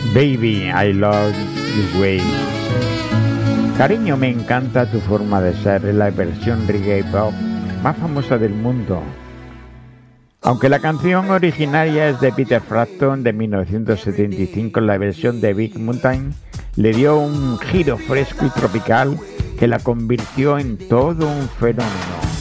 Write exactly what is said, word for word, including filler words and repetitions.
Baby, I love this way. Cariño, me encanta tu forma de ser, es la versión reggae pop más famosa del mundo. Aunque la canción originaria es de Peter Frampton de mil novecientos setenta y cinco, la versión de Big Mountain le dio un giro fresco y tropical que la convirtió en todo un fenómeno.